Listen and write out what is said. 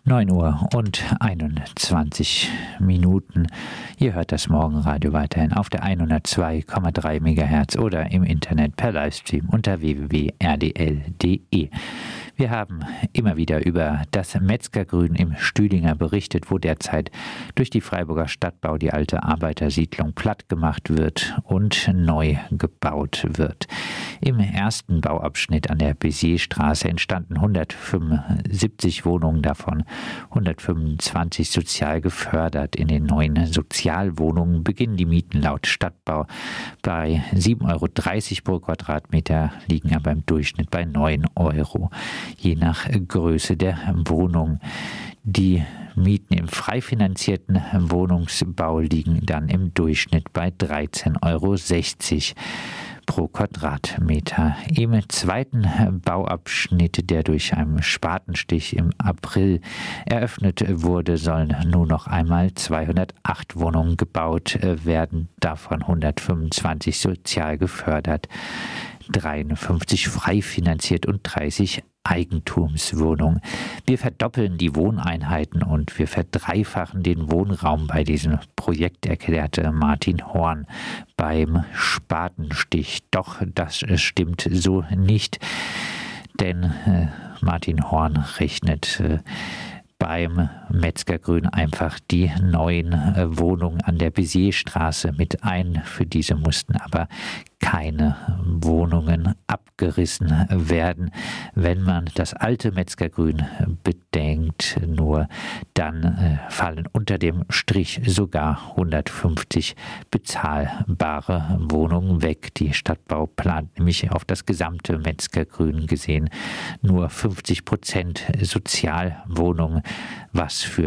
9:21. Ihr hört das Morgenradio weiterhin auf der 102,3 MHz oder im Internet per Livestream unter www.rdl.de. Wir haben immer wieder über das Metzgergrün im Stühlinger berichtet, wo derzeit durch die Freiburger Stadtbau die alte Arbeitersiedlung platt gemacht wird und neu gebaut wird. Im ersten Bauabschnitt an der Bézierstraße entstanden 175 Wohnungen, davon 125 sozial gefördert. In den neuen Sozialwohnungen beginnen die Mieten laut Stadtbau bei 7,30 € pro Quadratmeter, liegen aber im Durchschnitt bei 9 €, je nach Größe der Wohnung. Die Mieten im frei finanzierten Wohnungsbau liegen dann im Durchschnitt bei 13,60 € pro Quadratmeter. Im zweiten Bauabschnitt, der durch einen Spatenstich im April eröffnet wurde, sollen nur noch einmal 208 Wohnungen gebaut werden, davon 125 sozial gefördert, 53 frei finanziert und 30 Eigentumswohnungen. Wir verdoppeln die Wohneinheiten und wir verdreifachen den Wohnraum bei diesem Projekt, erklärte Martin Horn beim Spatenstich. Doch das stimmt so nicht, denn Martin Horn rechnet beim Metzgergrün einfach die neuen Wohnungen an der Bézierstraße mit ein. Für diese mussten aber keine Wohnungen abgerissen werden. Wenn man das alte Metzgergrün bedenkt, nur dann fallen unter dem Strich sogar 150 bezahlbare Wohnungen weg. Die Stadtbau plant nämlich auf das gesamte Metzgergrün gesehen nur 50% Sozialwohnungen, was für